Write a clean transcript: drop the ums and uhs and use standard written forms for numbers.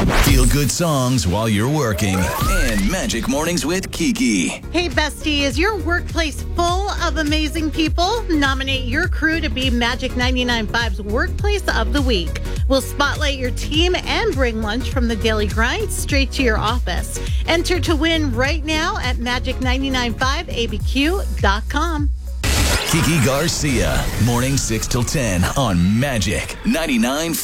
Feel good songs while you're working. And Magic Mornings with Kiki. Hey, bestie, is your workplace full of amazing people? Nominate your crew to be Magic 99.5's Workplace of the Week. We'll spotlight your team and bring lunch from the Daily Grind straight to your office. Enter to win right now at magic995abq.com. Kiki Garcia, morning 6 till 10 on Magic 99.5.